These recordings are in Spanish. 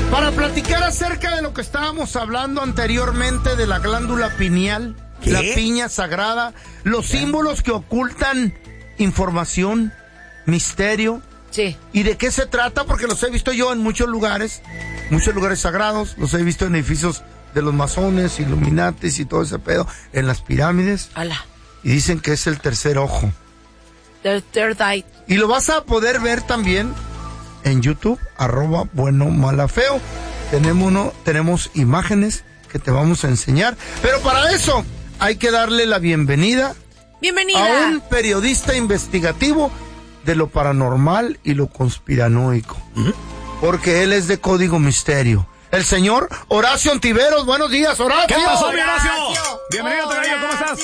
Para platicar acerca de lo que estábamos hablando anteriormente de la glándula pineal, ¿qué? La piña sagrada, los símbolos que ocultan información, misterio. Sí. ¿Y de qué se trata? Porque los he visto yo en muchos lugares sagrados, los he visto en edificios de los masones, Illuminatis y todo ese pedo, en las pirámides. Ala. Y dicen que es el tercer ojo. The third eye. Y lo vas a poder ver también en YouTube, @buenomalafeo. Tenemos imágenes que te vamos a enseñar. Pero para eso hay que darle la bienvenida Bienvenida a un periodista investigativo de lo paranormal y lo conspiranoico. Porque él es de Código Misterio. El señor Horacio Ontiveros. Buenos días, Horacio. ¿Qué pasó, mi Horacio? Bienvenido, Tocayo, ¿cómo estás?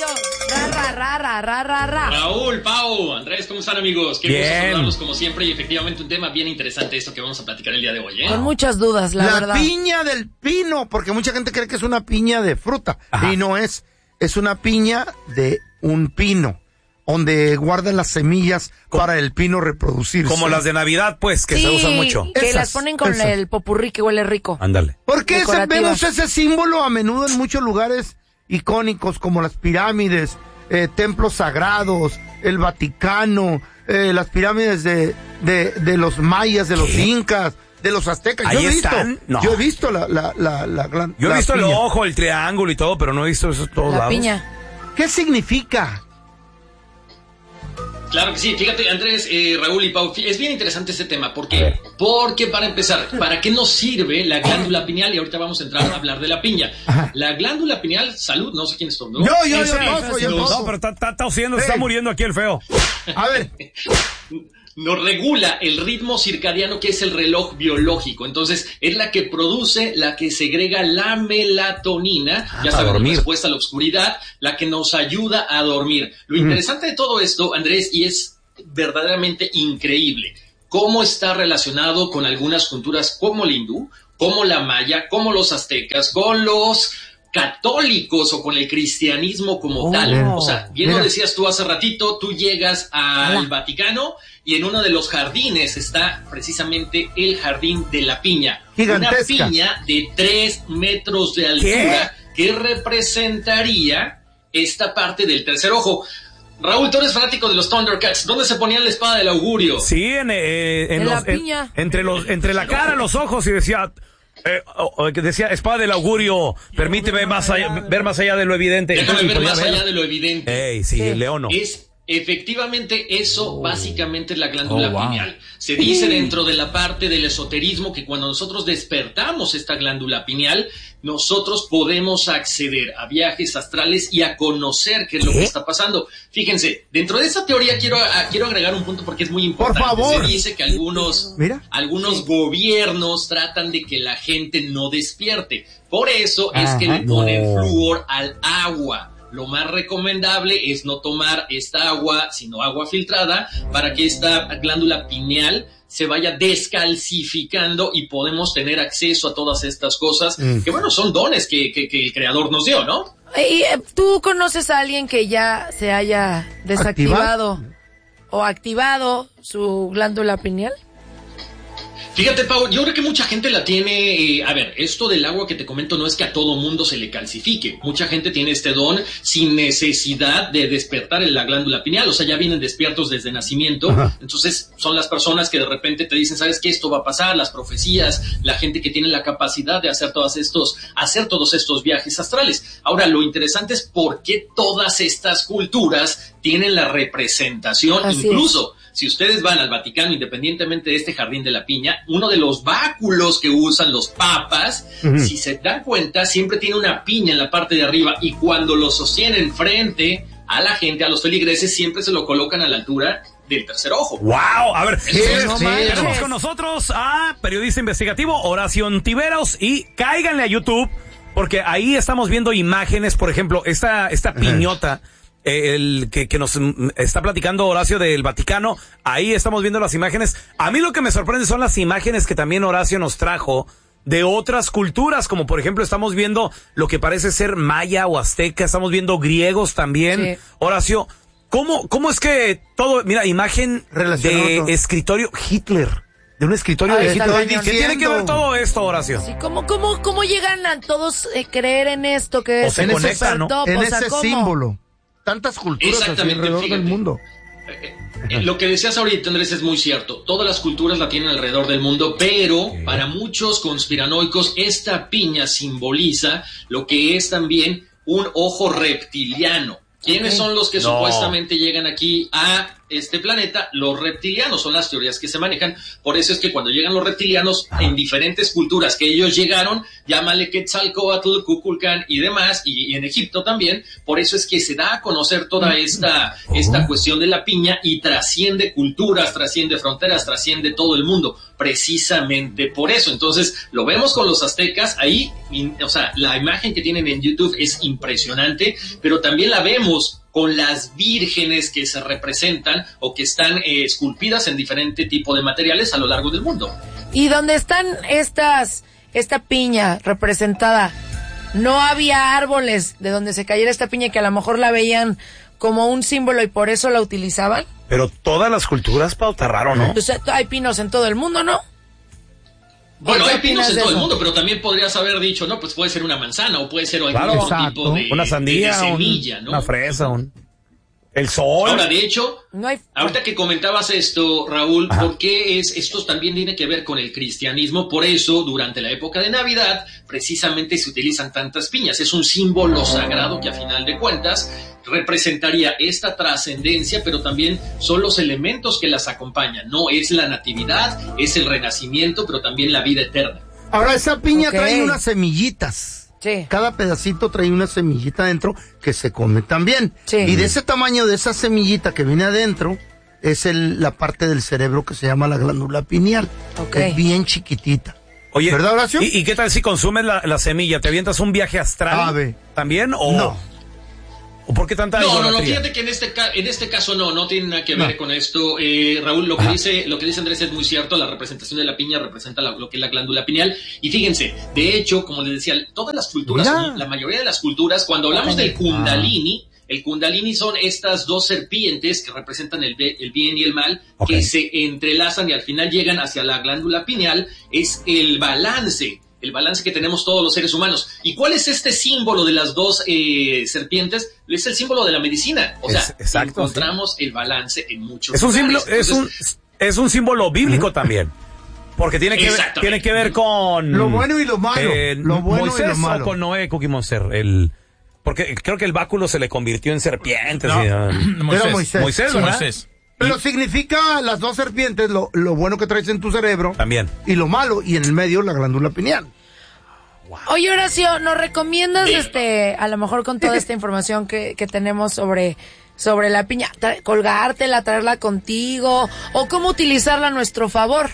Ra. Raúl, Pau, Andrés, ¿cómo están, amigos? Qué gusto saludarlos como siempre y efectivamente un tema bien interesante esto que vamos a platicar el día de hoy, ¿eh? Con muchas dudas, la verdad. La piña del pino, porque mucha gente cree que es una piña de fruta. Ajá. Y no es una piña de un pino, donde guardan las semillas para el pino reproducirse. Como las de Navidad, pues, que Sí, se usan mucho. que Esas, las ponen con esas. el popurrí que huele rico. Ándale. ¿Por qué Decorativas. vemos ese símbolo a menudo en muchos lugares icónicos como las pirámides, templos sagrados, el Vaticano, las pirámides de los mayas, de los incas, de los aztecas? ¿Ahí están? No. Yo he visto la Yo he visto el piña. ojo, el triángulo y todo, pero no he visto eso todos La lados. piña. ¿Qué significa? Claro que sí, fíjate, Andrés, Raúl y Pau, es bien interesante este tema. ¿Por qué? Porque para empezar, ¿para qué nos sirve la glándula pineal? Y ahorita vamos a entrar a hablar de la piña. La glándula pineal, salud, no sé quién es todo, ¿no? Yo No, toso. pero está tosiendo, se está muriendo aquí el feo. A ver, Nos regula el ritmo circadiano, que es el reloj biológico. Entonces, es la que produce, la que segrega la melatonina, ya saben, en dormir. respuesta a la oscuridad, la que nos ayuda a dormir. Lo interesante de todo esto, Andrés, y es verdaderamente increíble, cómo está relacionado con algunas culturas como el hindú, como la maya, como los aztecas, con los católicos o con el cristianismo como tal. O sea, bien lo Mira. decías tú hace ratito, tú llegas al Vaticano y en uno de los jardines está precisamente el jardín de la piña. Gigantesca. Una piña de 3 metros de altura que representaría esta parte del tercer ojo. Raúl, tú eres fanático de los Thundercats. ¿Dónde se ponían la espada del augurio? Sí, En la piña. entre la cara, los ojos, y decía... que decía, espada del augurio, permíteme ver más allá de lo evidente. Déjame Entonces, ver podía más allá de lo evidente. Ey, sí, Sí. Leono. Es efectivamente eso, básicamente es la glándula wow. pineal. Se dice dentro de la parte del esoterismo que cuando nosotros despertamos esta glándula pineal, nosotros podemos acceder a viajes astrales y a conocer qué es lo que está pasando. Fíjense, dentro de esa teoría quiero agregar un punto porque es muy importante. Por favor. Se dice que algunos gobiernos tratan de que la gente no despierte. Por eso es que le ponen flúor al agua. Lo más recomendable es no tomar esta agua, sino agua filtrada, para que esta glándula pineal se vaya descalcificando y podemos tener acceso a todas estas cosas, que bueno, son dones que el creador nos dio, ¿no? ¿Y tú conoces a alguien que ya se haya desactivado o activado su glándula pineal? Fíjate, Pau, yo creo que mucha gente la tiene. A ver, esto del agua que te comento no es que a todo mundo se le calcifique. Mucha gente tiene este don sin necesidad de despertar en la glándula pineal. O sea, ya vienen despiertos desde nacimiento. Ajá. Entonces, son las personas que de repente te dicen, ¿sabes qué? Esto va a pasar, las profecías, la gente que tiene la capacidad de hacer todos estos viajes astrales. Ahora, lo interesante es por qué todas estas culturas tienen la representación. Así incluso es. Si ustedes van al Vaticano, independientemente de este jardín de la piña, uno de los báculos que usan los papas, si se dan cuenta, siempre tiene una piña en la parte de arriba, y cuando lo sostienen frente a la gente, a los feligreses, siempre se lo colocan a la altura del tercer ojo. ¡Wow! A ver, tenemos manches. con nosotros a periodista investigativo Horacio Ontiveros, y cáiganle a YouTube, porque ahí estamos viendo imágenes, por ejemplo, esta piñota. El que nos está platicando Horacio del Vaticano, ahí estamos viendo las imágenes. A mí lo que me sorprende son las imágenes que también Horacio nos trajo de otras culturas, como por ejemplo estamos viendo lo que parece ser maya o azteca, estamos viendo griegos también. Sí. Horacio, ¿cómo es que todo, mira, imagen de escritorio Hitler, De un escritorio de ¿Qué tiene que ver todo esto, Horacio? Sí, ¿cómo llegan a todos creer en esto? Que o se conectan, ¿no? En ese símbolo. Tantas culturas alrededor del mundo. Lo que decías ahorita, Andrés, es muy cierto. Todas las culturas la tienen alrededor del mundo, pero para muchos conspiranoicos esta piña simboliza lo que es también un ojo reptiliano. ¿Quiénes son los que supuestamente llegan aquí a este planeta? Los reptilianos, son las teorías que se manejan. Por eso es que cuando llegan los reptilianos en diferentes culturas que ellos llegaron, llámale Quetzalcóatl, Kukulcán y demás, y en Egipto también, por eso es que se da a conocer toda esta cuestión de la piña y trasciende culturas, trasciende fronteras, trasciende todo el mundo, precisamente por eso. Entonces, lo vemos con los aztecas ahí, o sea, la imagen que tienen en YouTube es impresionante, pero también la vemos con las vírgenes que se representan o que están esculpidas en diferente tipo de materiales a lo largo del mundo. ¿Y dónde están esta piña representada? ¿No había árboles de donde se cayera esta piña que a lo mejor la veían como un símbolo y por eso la utilizaban? Pero todas las culturas, pauta raro, ¿no? O sea, hay pinos en todo el mundo, ¿no? Bueno, hay pinos en todo el mundo, pero también podrías haber dicho, no, pues puede ser una manzana o puede ser algún tipo de una sandía, de semilla, ¿no? Una fresa, el sol. Ahora, de hecho, ahorita que comentabas esto, Raúl, ¿por qué esto también tiene que ver con el cristianismo? Por eso, durante la época de Navidad, precisamente se utilizan tantas piñas. Es un símbolo sagrado que a final de cuentas representaría esta trascendencia, pero también son los elementos que las acompañan. No es la natividad, es el renacimiento, pero también la vida eterna. Ahora, esa piña trae unas semillitas. Sí. Cada pedacito trae una semillita adentro que se come también. Sí. Y de ese tamaño, de esa semillita que viene adentro, es la parte del cerebro que se llama la glándula pineal. Es bien chiquitita. Oye, ¿verdad, Horacio? ¿Y qué tal si consumes la semilla? ¿Te avientas un viaje astral también? ¿O no? ¿O por qué tanta No, fíjate que en este caso no tiene nada que ver con esto, Raúl. Lo que dice Andrés es muy cierto. La representación de la piña representa lo que es la glándula pineal. Y fíjense, de hecho, como les decía, todas las culturas, la mayoría de las culturas, cuando hablamos del Kundalini, el Kundalini son estas dos serpientes que representan el bien y el mal, que se entrelazan y al final llegan hacia la glándula pineal. Es el balance que tenemos todos los seres humanos. ¿Y cuál es este símbolo de las dos serpientes? Es el símbolo de la medicina. O sea, encontramos el balance en muchos lugares. Es un símbolo bíblico también. Porque tiene que ver con lo bueno y lo malo. Lo bueno Moisés y lo malo. O con Noé, Cookie Monster. Porque creo que el báculo se le convirtió en serpiente. Era Moisés. Moisés, ¿verdad? Pero significa las dos serpientes, lo bueno que traes en tu cerebro. También. Y lo malo, y en el medio la glándula pineal. Wow. Oye, Horacio, ¿nos recomiendas, a lo mejor con toda esta información que tenemos sobre la piña, colgártela, traerla contigo, o cómo utilizarla a nuestro favor?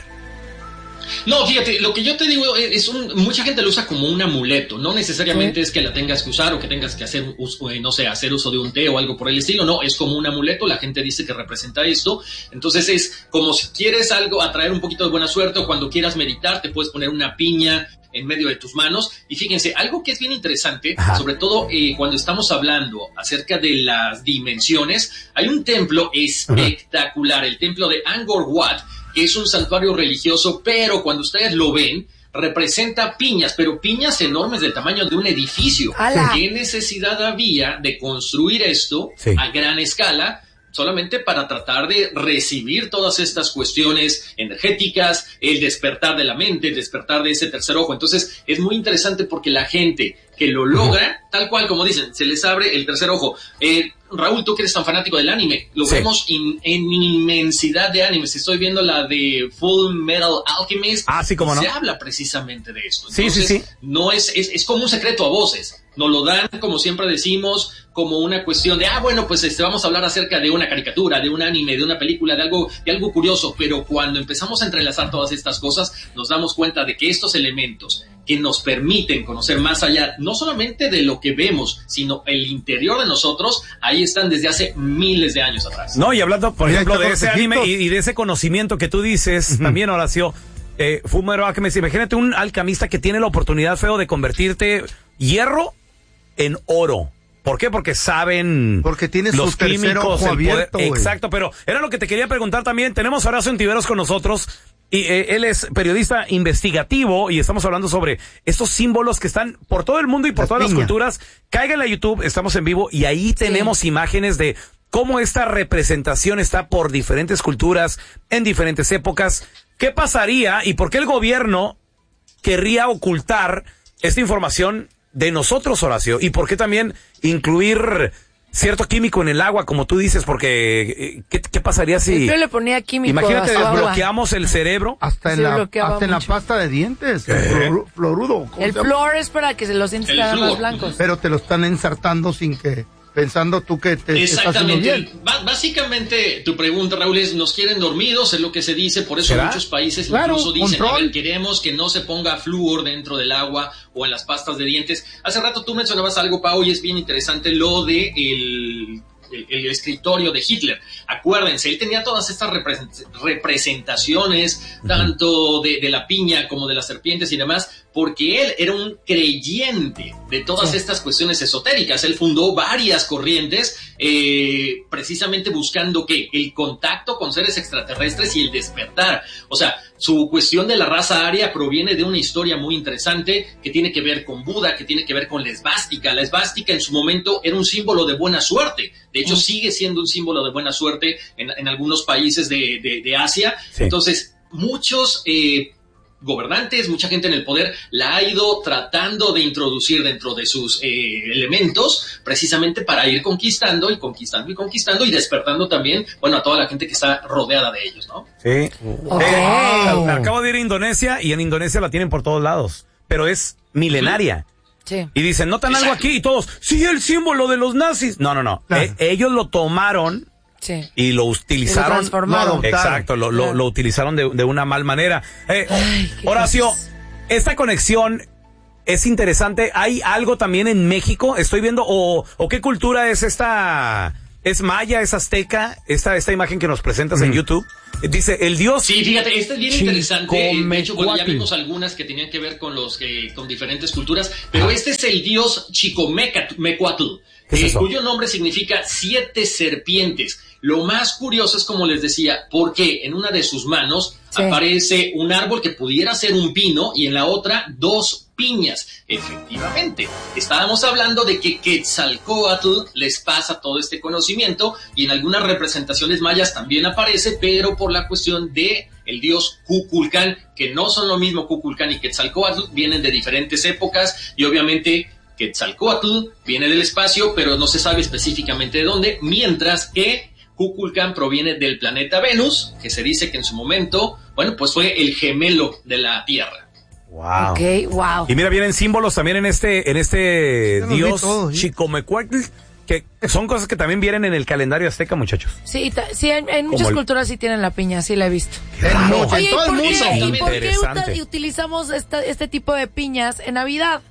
No, fíjate, lo que yo te digo mucha gente lo usa como un amuleto, no necesariamente es que la tengas que usar o que tengas que hacer hacer uso de un té o algo por el estilo, no, es como un amuleto, la gente dice que representa esto, entonces es como si quieres atraer un poquito de buena suerte o cuando quieras meditar te puedes poner una piña en medio de tus manos. Y fíjense, algo que es bien interesante, sobre todo cuando estamos hablando acerca de las dimensiones, hay un templo espectacular, el templo de Angkor Wat, que es un santuario religioso, pero cuando ustedes lo ven, representa piñas, pero piñas enormes del tamaño de un edificio. ¡Hala! ¿Qué necesidad había de construir esto a gran escala? Solamente para tratar de recibir todas estas cuestiones energéticas, el despertar de la mente, el despertar de ese tercer ojo. Entonces, es muy interesante porque la gente que lo logra, tal cual como dicen, se les abre el tercer ojo. Raúl, tú que eres tan fanático del anime, lo vemos en inmensidad de animes. Estoy viendo la de Full Metal Alchemist. Sí, cómo no. Se habla precisamente de esto. Entonces, no es como un secreto a voces. Nos lo dan, como siempre decimos, como una cuestión de, bueno, pues vamos a hablar acerca de una caricatura, de un anime, de una película, de algo curioso. Pero cuando empezamos a entrelazar todas estas cosas, nos damos cuenta de que estos elementos que nos permiten conocer más allá, no solamente de lo que vemos, sino el interior de nosotros, ahí están desde hace miles de años atrás. No, y hablando, por ejemplo, de ese anime y de ese conocimiento que tú dices, también, Horacio, Fullmetal Alchemist, imagínate un alquimista que tiene la oportunidad, feo, de convertirte hierro en oro. ¿Por qué? Porque saben tiene los su tercer químicos, ojo abierto, exacto, pero era lo que te quería preguntar también. Tenemos a Horacio Ontiveros con nosotros. Y él es periodista investigativo y estamos hablando sobre estos símbolos que están por todo el mundo y por todas las culturas. Cáiganle a YouTube, estamos en vivo y ahí tenemos imágenes de cómo esta representación está por diferentes culturas, en diferentes épocas. ¿Qué pasaría y por qué el gobierno querría ocultar esta información de nosotros, Horacio? ¿Y por qué también incluir cierto químico en el agua, como tú dices? Porque ¿qué pasaría si... Yo le ponía químico. Imagínate, bloqueamos el cerebro. Hasta en la pasta de dientes. El fluorudo. El flúor es para que los dientes queden más blancos. Pero te lo están ensartando sin que... Pensando tú que te exactamente. Estás bien. Básicamente, tu pregunta, Raúl, es nos quieren dormidos, es lo que se dice, por eso muchos países incluso dicen, a ver, queremos que no se ponga flúor dentro del agua o en las pastas de dientes. Hace rato tú mencionabas algo, Pau, y es bien interesante lo de el escritorio de Hitler. Acuérdense, él tenía todas estas representaciones, tanto de la piña como de las serpientes y demás, porque él era un creyente de todas estas cuestiones esotéricas. Él fundó varias corrientes, precisamente buscando ¿qué? El contacto con seres extraterrestres y el despertar. O sea, su cuestión de la raza aria proviene de una historia muy interesante que tiene que ver con Buda, que tiene que ver con la esvástica. La esvástica en su momento era un símbolo de buena suerte. De hecho, sigue siendo un símbolo de buena suerte en algunos países de Asia. Sí. Entonces, muchos gobernantes, mucha gente en el poder la ha ido tratando de introducir dentro de sus elementos, precisamente para ir conquistando y despertando también, bueno, a toda la gente que está rodeada de ellos, ¿no? Sí. Acabo de ir a Indonesia y en Indonesia la tienen por todos lados, pero es milenaria. Sí. Y dicen, notan algo aquí y todos, sí, el símbolo de los nazis. No. Claro. Ellos lo tomaron. Sí. Y lo utilizaron. Lo transformaron. Exacto, lo utilizaron de una mal manera. Horacio, esta conexión es interesante. ¿Hay algo también en México? Estoy viendo, o qué cultura es esta, ¿es maya, es azteca? Esta imagen que nos presentas en YouTube. Dice, el dios... Sí, fíjate, esta es bien interesante. De hecho, bueno, ya vimos algunas que tenían que ver con con diferentes culturas, pero este es el dios Chicomecuatl, cuyo nombre significa 7 serpientes. Lo más curioso es, como les decía, porque en una de sus manos aparece un árbol que pudiera ser un pino y en la otra 2 piñas. Efectivamente, estábamos hablando de que Quetzalcóatl les pasa todo este conocimiento y en algunas representaciones mayas también aparece, pero por la cuestión de el dios Kukulcán, que no son lo mismo. Kukulcán y Quetzalcóatl vienen de diferentes épocas y obviamente Quetzalcóatl viene del espacio, pero no se sabe específicamente de dónde, mientras que Kukulcán proviene del planeta Venus, que se dice que en su momento, bueno, pues fue el gemelo de la Tierra. Wow. Okay, wow. Y mira, vienen símbolos también en este dios Chicomecuatl, que son cosas que también vienen en el calendario azteca, muchachos. Sí, en muchas culturas sí tienen la piña, sí la he visto. Oye, ¿y por qué utilizamos este tipo de piñas en Navidad?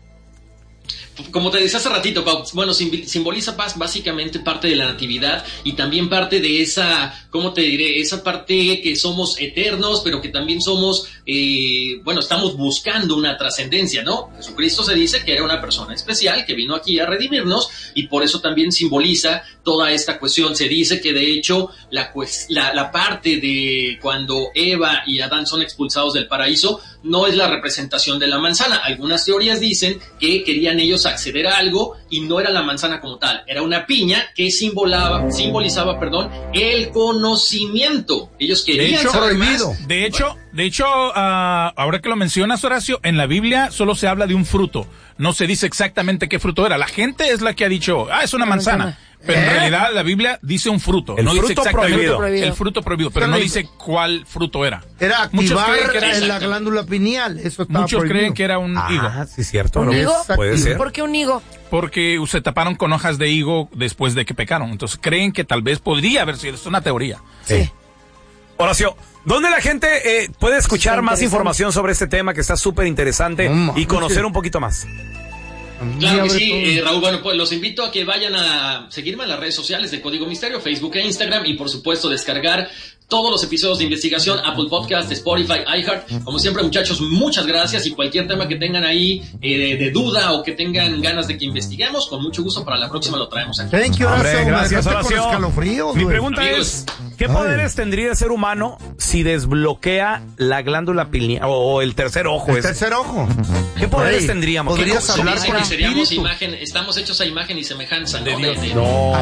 Como te decía hace ratito, Pau, bueno, simboliza paz, básicamente parte de la natividad y también parte de esa, ¿cómo te diré? Esa parte que somos eternos, pero que también somos, bueno, estamos buscando una trascendencia, ¿no? Jesucristo se dice que era una persona especial que vino aquí a redimirnos y por eso también simboliza toda esta cuestión. Se dice que de hecho la parte de cuando Eva y Adán son expulsados del paraíso no es la representación de la manzana. Algunas teorías dicen que querían ellos acceder a algo y no era la manzana como tal, era una piña que simbolizaba el conocimiento. Ellos querían saber más. De hecho, ahora que lo mencionas, Horacio, en la Biblia solo se habla de un fruto, no se dice exactamente qué fruto era. La gente es la que ha dicho, es una manzana. Pero en realidad la Biblia dice un fruto, no dice exactamente el fruto prohibido, pero no dice cuál fruto era. Era activar la glándula pineal, eso estaba muchos prohibido. Creen que era un higo. Sí, cierto. ¿Un higo? Puede ser. ¿Por qué un higo? Porque se taparon con hojas de higo después de que pecaron, entonces creen que tal vez podría haber sido, es una teoría. Sí. Horacio, ¿dónde la gente puede escuchar más información sobre este tema que está súper interesante y conocer un poquito más? Claro que sí, Raúl, bueno, pues los invito a que vayan a seguirme en las redes sociales de Código Misterio, Facebook e Instagram, y por supuesto descargar todos los episodios de investigación, Apple Podcast, Spotify, iHeart. Como siempre, muchachos, muchas gracias, y cualquier tema que tengan ahí de duda o que tengan ganas de que investiguemos, con mucho gusto para la próxima lo traemos aquí. Thank you, Horacio. Gracias, Horacio. Mi pregunta es, ¿Qué poderes tendría el ser humano si desbloquea la glándula pineal o el tercer ojo? El tercer ojo. ¿Qué poderes tendríamos? ¿Podrías hablar con Dicen que espíritu? estamos hechos a imagen y semejanza, De ¿no? Dios. De- No.